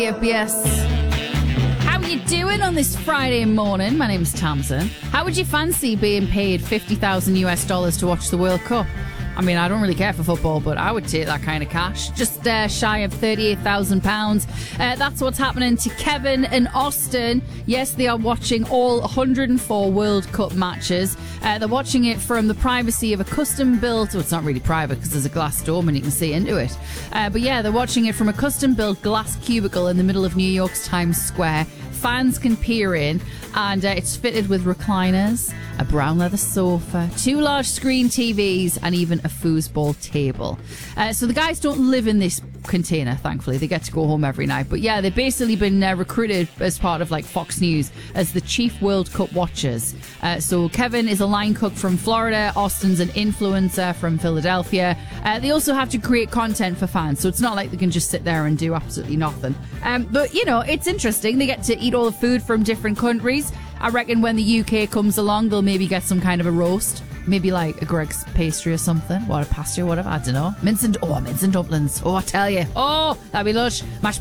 Yes. How are you doing on this Friday morning? My name's Tamsin. How would you fancy being paid $50,000 to watch the World Cup? I mean, I don't really care for football, but I would take that kind of cash. Just shy of £38,000. That's what's happening to Kevin and Austin. Yes, they are watching all 104 World Cup matches. They're watching it from the privacy of a custom-built... Well, it's not really private because there's a glass dome and you can see into it. But yeah, they're watching it from a custom-built glass cubicle in the middle of New York's Times Square. Fans can peer in, and it's fitted with recliners, a brown leather sofa, 2 large screen TVs, and even a foosball table. So the guys don't live in this container, thankfully. They get to go home every night. But yeah, they've basically been recruited as part of like Fox News as the chief World Cup watchers. So Kevin is a line cook from Florida. Austin's an influencer from Philadelphia. They also have to create content for fans, so it's not like they can just sit there and do absolutely nothing. But, you know, it's interesting. They get to eat all the food from different countries. I reckon when the UK comes along, they'll maybe get some kind of a roast. Maybe like a Greg's pastry or something. What, a pasty or whatever. I don't know. Mince and dumplings. Oh, I tell you. Oh, that'd be lush. Mashed